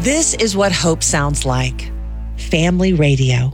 This is what hope sounds like. Family Radio.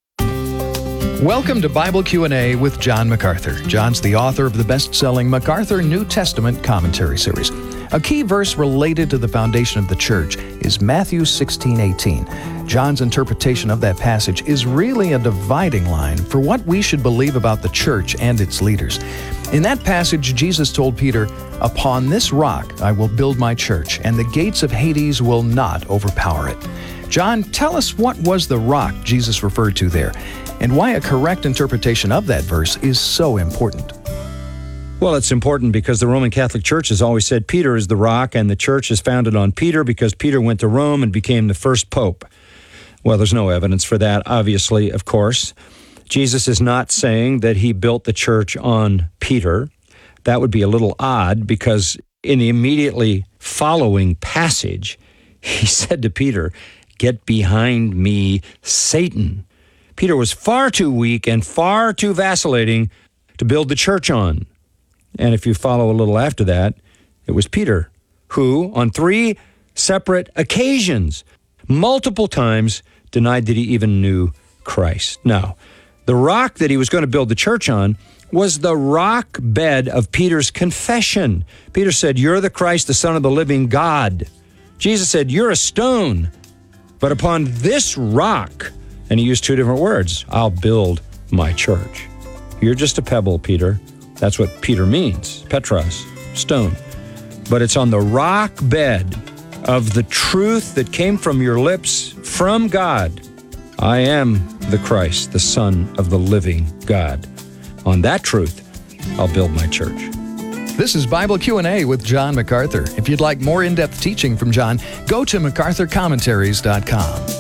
Welcome to Bible Q&A with John MacArthur. John's the author of the best-selling MacArthur New Testament Commentary Series. A key verse related to the foundation of the church is Matthew 16:18. John's interpretation of that passage is really a dividing line for what we should believe about the church and its leaders. In that passage, Jesus told Peter, "Upon this rock I will build my church, and the gates of Hades will not overpower it." John, tell us what was the rock Jesus referred to there, and why a correct interpretation of that verse is so important. Well, it's important because the Roman Catholic Church has always said Peter is the rock, and the church is founded on Peter because Peter went to Rome and became the first pope. Well, there's no evidence for that, obviously, of course. Jesus is not saying that he built the church on Peter. That would be a little odd because in the immediately following passage, he said to Peter, "Get behind me, Satan." Peter was far too weak and far too vacillating to build the church on. And if you follow a little after that, it was Peter who, on 3 separate occasions, multiple times, denied that he even knew Christ. Now, the rock that he was going to build the church on was the rock bed of Peter's confession. Peter said, "You're the Christ, the Son of the living God." Jesus said, "You're a stone, but upon this rock," and he used 2 different words, "I'll build my church." You're just a pebble, Peter. That's what Peter means, Petros, stone. But it's on the rock bed of the truth that came from your lips from God. I am the Christ, the Son of the living God. On that truth, I'll build my church. This is Bible Q&A with John MacArthur. If you'd like more in-depth teaching from John, go to MacArthurCommentaries.com.